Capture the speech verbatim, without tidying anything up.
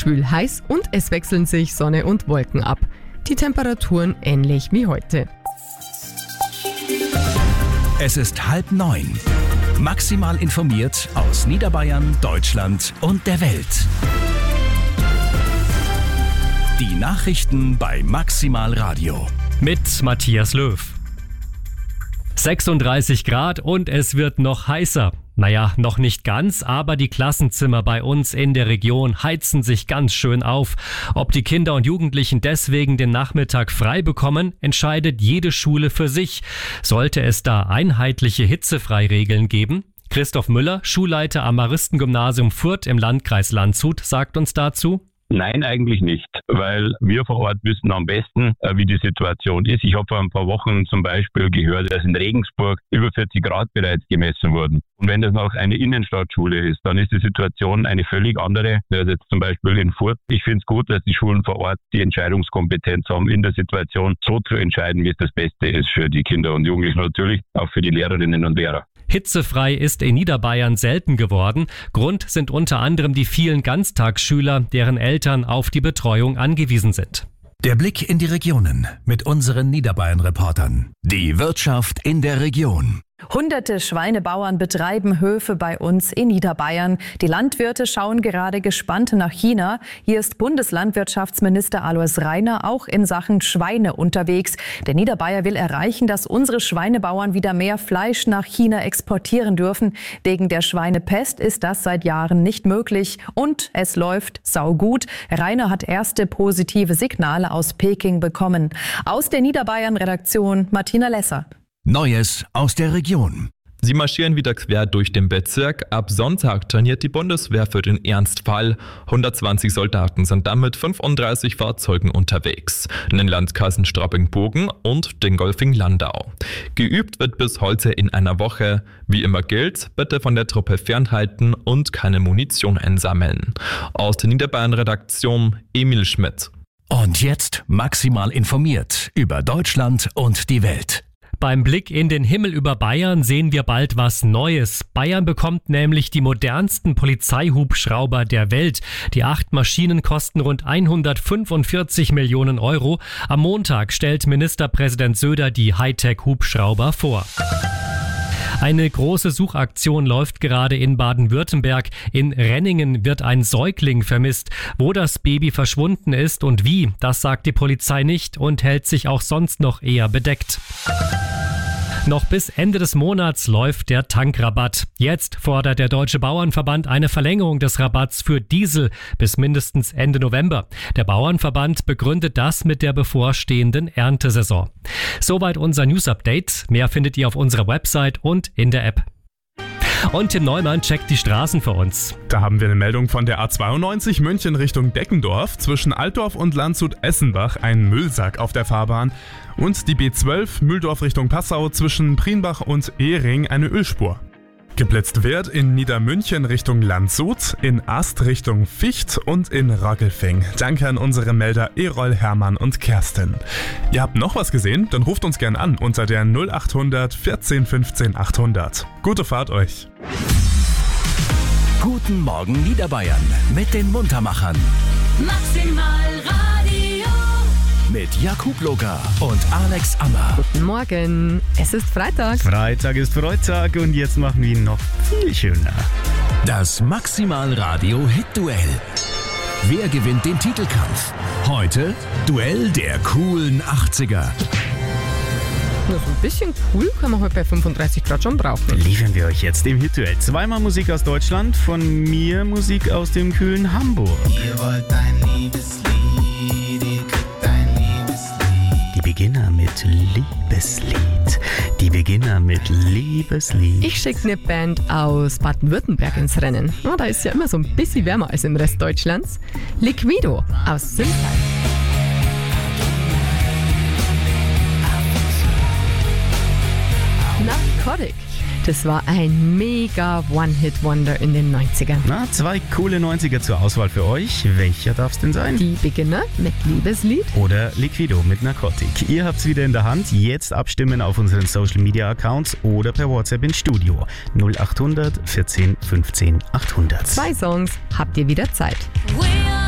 schwül heiß und es wechseln sich Sonne und Wolken ab. Die Temperaturen ähnlich wie heute. Es ist halb neun. Maximal informiert aus Niederbayern, Deutschland und der Welt. Die Nachrichten bei Maximal Radio. Mit Matthias Löw. sechsunddreißig Grad und es wird noch heißer. Naja, noch nicht ganz, aber die Klassenzimmer bei uns in der Region heizen sich ganz schön auf. Ob die Kinder und Jugendlichen deswegen den Nachmittag frei bekommen, entscheidet jede Schule für sich. Sollte es da einheitliche Hitzefreiregeln geben? Christoph Müller, Schulleiter am Maristengymnasium Furth im Landkreis Landshut, sagt uns dazu: Nein, eigentlich nicht, weil wir vor Ort wissen am besten, wie die Situation ist. Ich habe vor ein paar Wochen zum Beispiel gehört, dass in Regensburg über vierzig Grad bereits gemessen wurden. Und wenn das noch eine Innenstadtschule ist, dann ist die Situation eine völlig andere. Also jetzt zum Beispiel in Furth. Ich finde es gut, dass die Schulen vor Ort die Entscheidungskompetenz haben, in der Situation so zu entscheiden, wie es das Beste ist für die Kinder und Jugendlichen, natürlich auch für die Lehrerinnen und Lehrer. Hitzefrei ist in Niederbayern selten geworden. Grund sind unter anderem die vielen Ganztagsschüler, deren Eltern auf die Betreuung angewiesen sind. Der Blick in die Regionen mit unseren Niederbayern-Reportern. Die Wirtschaft in der Region. Hunderte Schweinebauern betreiben Höfe bei uns in Niederbayern. Die Landwirte schauen gerade gespannt nach China. Hier ist Bundeslandwirtschaftsminister Alois Rainer auch in Sachen Schweine unterwegs. Der Niederbayer will erreichen, dass unsere Schweinebauern wieder mehr Fleisch nach China exportieren dürfen. Wegen der Schweinepest ist das seit Jahren nicht möglich. Und es läuft saugut. Rainer hat erste positive Signale aus Peking bekommen. Aus der Niederbayern-Redaktion Martina Lesser. Neues aus der Region. Sie marschieren wieder quer durch den Bezirk. Ab Sonntag trainiert die Bundeswehr für den Ernstfall. hundertzwanzig Soldaten sind dann mit fünfunddreißig Fahrzeugen unterwegs. In den Landkreisen Straubing-Bogen und Dingolfing-Landau. Geübt wird bis heute in einer Woche. Wie immer gilt, bitte von der Truppe fernhalten und keine Munition einsammeln. Aus der Niederbayern-Redaktion Emil Schmidt. Und jetzt maximal informiert über Deutschland und die Welt. Beim Blick in den Himmel über Bayern sehen wir bald was Neues. Bayern bekommt nämlich die modernsten Polizeihubschrauber der Welt. Die acht Maschinen kosten rund hundertfünfundvierzig Millionen Euro. Am Montag stellt Ministerpräsident Söder die Hightech-Hubschrauber vor. Eine große Suchaktion läuft gerade in Baden-Württemberg. In Renningen wird ein Säugling vermisst. Wo das Baby verschwunden ist und wie, das sagt die Polizei nicht und hält sich auch sonst noch eher bedeckt. Noch bis Ende des Monats läuft der Tankrabatt. Jetzt fordert der Deutsche Bauernverband eine Verlängerung des Rabatts für Diesel bis mindestens Ende November. Der Bauernverband begründet das mit der bevorstehenden Erntesaison. Soweit unser News-Update. Mehr findet ihr auf unserer Website und in der App. Und Tim Neumann checkt die Straßen für uns. Da haben wir eine Meldung von der A zweiundneunzig München Richtung Deckendorf. Zwischen Altdorf und Landshut-Essenbach ein Müllsack auf der Fahrbahn. Und die B zwölf Mühldorf Richtung Passau zwischen Prienbach und Ehring eine Ölspur. Geblitzt wird in Niedermünchen Richtung Landshut, in Ast Richtung Vicht und in Raggelfing. Danke an unsere Melder Erol, Hermann und Kerstin. Ihr habt noch was gesehen? Dann ruft uns gern an unter der null achthundert vierzehn fünfzehn achthundert. Gute Fahrt euch! Guten Morgen Niederbayern mit den Muntermachern. Maximal Radio. Mit Jakub Loga und Alex Ammer. Guten Morgen, es ist Freitag. Freitag ist Freitag und jetzt machen wir ihn noch viel schöner. Das Maximal Radio Hit-Duell. Wer gewinnt den Titelkampf? Heute Duell der coolen achtziger. Na, so ein bisschen cool kann man heute bei fünfunddreißig Grad schon brauchen. Liefern wir euch jetzt im Hit-Duell. Zweimal Musik aus Deutschland, von mir Musik aus dem kühlen Hamburg. Ihr wollt ein Liebeslied, ihr kriegt ein Liebeslied. Die Beginner mit Liebeslied. Die Beginner mit Liebeslied. Ich schicke eine Band aus Baden-Württemberg ins Rennen. Na, da ist ja immer so ein bisschen wärmer als im Rest Deutschlands. Liquido aus Simplei. Narcotic. Das war ein mega One-Hit-Wonder in den neunzigern. Na, zwei coole neunziger zur Auswahl für euch. Welcher darf's denn sein? Die Beginner mit Liebeslied. Oder Liquido mit Narcotic. Ihr habt's wieder in der Hand. Jetzt abstimmen auf unseren Social-Media-Accounts oder per WhatsApp ins Studio. null achthundert vierzehn fünfzehn achthundert. Zwei Songs habt ihr wieder Zeit. We are